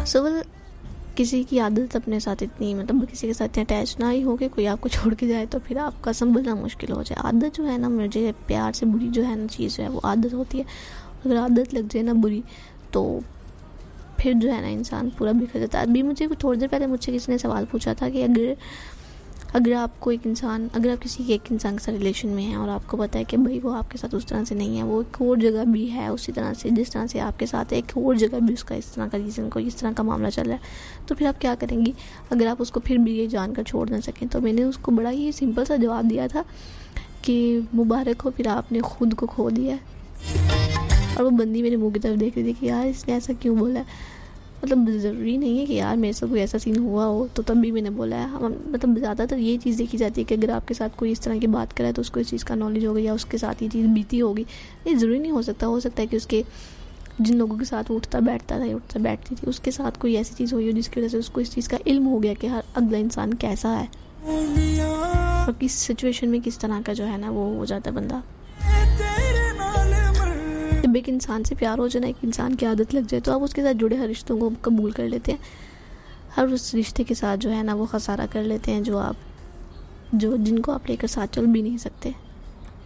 So well, किसी की आदत अपने साथ इतनी मतलब किसी के साथ इतने अटैच ना ही हो कि कोई आपको छोड़ के जाए तो फिर आपका संभलना मुश्किल हो जाए। आदत जो है ना, मुझे प्यार से बुरी जो है ना चीज़ जो है वो आदत होती है। अगर आदत लग जाए ना बुरी, तो फिर जो है ना इंसान पूरा बिखर जाता है। अभी मुझे थोड़ी देर पहले मुझसे किसी ने सवाल पूछा था कि अगर आपको अगर आप किसी एक इंसान के साथ रिलेशन में हैं और आपको पता है कि भाई वो आपके साथ उस तरह से नहीं है, वो एक और जगह भी है उसी तरह से जिस तरह से आपके साथ है, एक और जगह भी उसका इस तरह का रीज़न कोई इस तरह का मामला चल रहा है, तो फिर आप क्या करेंगी अगर आप उसको फिर भी ये जानकर छोड़ ना सकें? तो मैंने उसको बड़ा ही सिंपल सा जवाब दिया था कि मुबारक हो, फिर आपने खुद को खो दिया है। और वो बंदी मेरे मुँह की तरफ देख रही थी कि यार इसने ऐसा क्यों बोला है। मतलब ज़रूरी नहीं है कि यार मेरे से कोई ऐसा सीन हुआ हो तो तब भी मैंने बोला है। मतलब ज़्यादातर ये चीज़ देखी जाती है कि अगर आपके साथ कोई इस तरह की बात करे तो उसको इस चीज़ का नॉलेज होगा या उसके साथ ये चीज़ बीती होगी। ये ज़रूरी नहीं हो सकता है कि उसके जिन लोगों के साथ वो उठता बैठती थी उसके साथ कोई ऐसी चीज़ हुई हो जिसकी वजह से उसको इस चीज़ का इल्म हो गया कि हर अगला इंसान कैसा है और किस सिचुएशन में किस तरह का जो है ना वो हो जाता है बंदा। जब एक इंसान से प्यार हो जाए, एक इंसान की आदत लग जाए, तो आप उसके साथ जुड़े हर रिश्तों को कबूल कर लेते हैं। हर उस रिश्ते के साथ जो है ना वो खसारा कर लेते हैं जिनको आप लेकर साथ चल भी नहीं सकते।